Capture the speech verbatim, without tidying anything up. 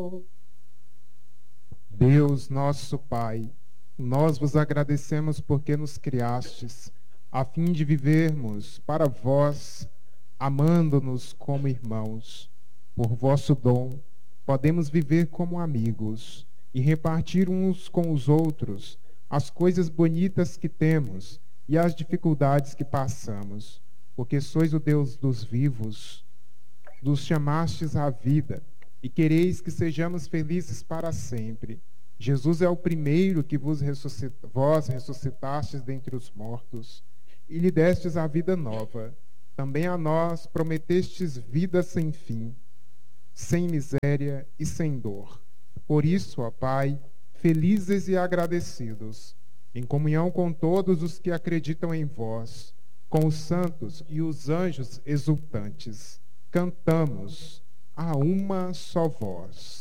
Deus, nosso Pai, nós vos agradecemos porque nos criastes, a fim de vivermos para vós, amando-nos como irmãos. Por vosso dom, podemos viver como amigos e repartir uns com os outros as coisas bonitas que temos e as dificuldades que passamos, porque sois o Deus dos vivos, nos chamastes à vida e quereis que sejamos felizes para sempre. Jesus é o primeiro que vos ressuscit... vós ressuscitastes dentre os mortos e lhe destes a vida nova. Também a nós prometestes vida sem fim, sem miséria e sem dor. Por isso, ó Pai, felizes e agradecidos, em comunhão com todos os que acreditam em vós, com os santos e os anjos exultantes, cantamos a uma só voz.